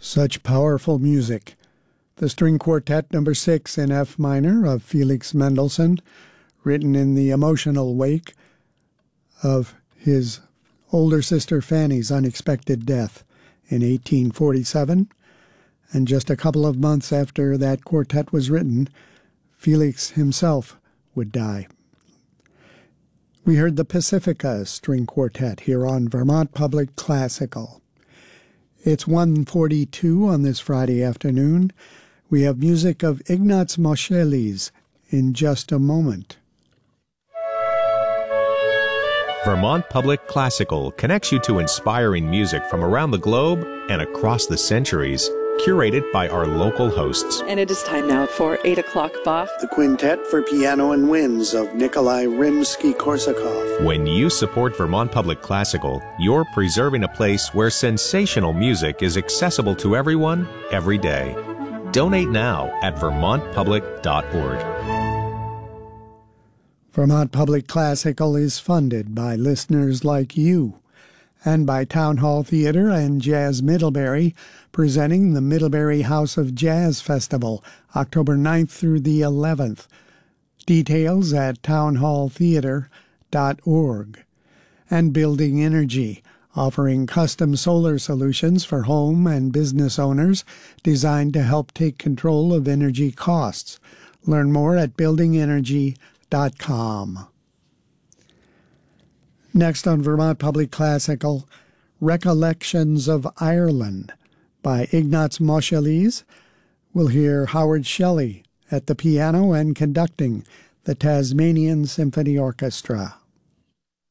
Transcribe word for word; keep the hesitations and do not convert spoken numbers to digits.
Such powerful music. The String Quartet number six in F minor of Felix Mendelssohn, written in the emotional wake of his older sister Fanny's unexpected death in eighteen forty-seven. And just a couple of months after that quartet was written, Felix himself would die. We heard the Pacifica String Quartet here on Vermont Public Classical. It's one forty-two on this Friday afternoon. We have music of Ignaz Moscheles in just a moment. Vermont Public Classical connects you to inspiring music from around the globe and across the centuries, curated by our local hosts. And it is time now for eight o'clock Bach. The Quintet for Piano and Winds of Nikolai Rimsky-Korsakov. When you support Vermont Public Classical, you're preserving a place where sensational music is accessible to everyone, every day. Donate now at vermont public dot org. Vermont Public Classical is funded by listeners like you and by Town Hall Theatre and Jazz Middlebury, presenting the Middlebury House of Jazz Festival, October ninth through the eleventh. Details at town hall theatre dot org. And Building Energy, offering custom solar solutions for home and business owners designed to help take control of energy costs. Learn more at building energy dot com. Next on Vermont Public Classical, Recollections of Ireland by Ignaz Moscheles. We'll hear Howard Shelley at the piano and conducting the Tasmanian Symphony Orchestra.